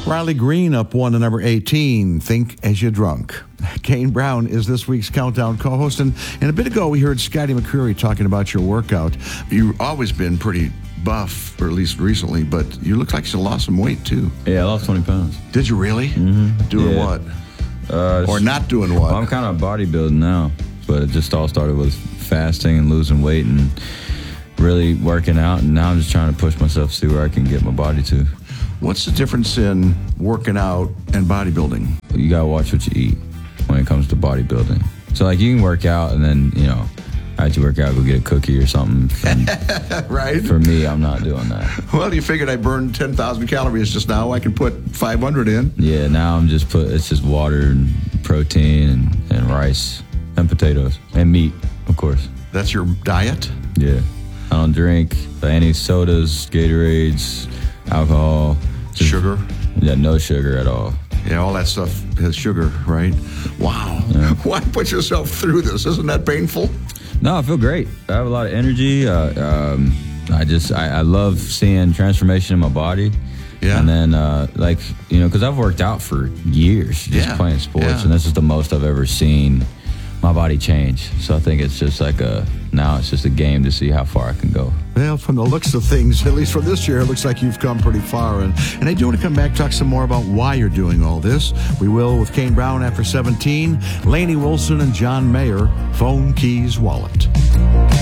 Riley Green up 1 to number 18, Think As You Drunk. Kane Brown is this week's Countdown co-host. And a bit ago, we heard Scotty McCreery talking about your workout. You've always been pretty buff, or at least recently, but you look like you lost some weight, too. Yeah, I lost 20 pounds. Did you really? Mm-hmm. Doing what? Or not doing what? Well, I'm kind of bodybuilding now, but it just all started with fasting and losing weight and really working out, and now I'm just trying to push myself to see where I can get my body to. What's the difference in working out and bodybuilding? You gotta watch what you eat when it comes to bodybuilding. So like you can work out and then, after you work out, go get a cookie or something. Right? For me, I'm not doing that. Well, you figured I burned 10,000 calories just now. I can put 500 in. Yeah, now it's just water and protein and rice and potatoes and meat, of course. That's your diet? Yeah. I don't drink any sodas, Gatorades, alcohol. Sugar? Yeah, no sugar at all. Yeah, all that stuff has sugar, right? Wow. Yeah. Why put yourself through this? Isn't that painful? No, I feel great. I have a lot of energy. I love seeing transformation in my body. Yeah. And then, because I've worked out for years just playing sports, and this is the most I've ever seen my body change. So I think it's just now it's just a game to see how far I can go. Well, from the looks of things, at least from this year, it looks like you've come pretty far. And I do want to come back, talk some more about why you're doing all this. We will with Kane Brown after 17, Lainey Wilson and John Mayer, Phone, Keys, Wallet.